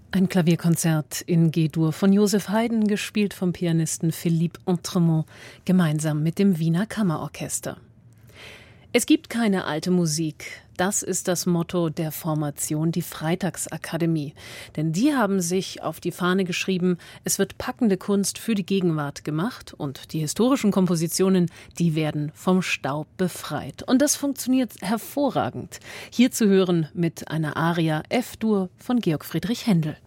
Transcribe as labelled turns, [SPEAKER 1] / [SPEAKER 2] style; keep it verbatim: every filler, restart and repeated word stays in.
[SPEAKER 1] Ein Klavierkonzert in G-Dur von Joseph Haydn, gespielt vom Pianisten Philippe Entremont, gemeinsam mit dem Wiener Kammerorchester. Es gibt keine alte Musik. Das ist das Motto der Formation Die Freitagsakademie. Denn die haben sich auf die Fahne geschrieben, es wird packende Kunst für die Gegenwart gemacht und die historischen Kompositionen, die werden vom Staub befreit. Und das funktioniert hervorragend. Hier zu hören mit einer Aria F-Dur von Georg Friedrich Händel.